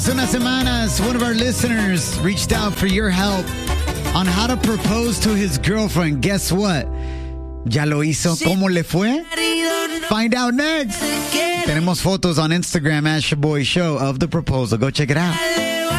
Hace unas semanas, one of our listeners reached out for your help on how to propose to his girlfriend. Guess what? ¿Ya lo hizo? ¿Cómo le fue? Find out next. Tenemos fotos on Instagram, @ShaboyShow, of the proposal. Go check it out.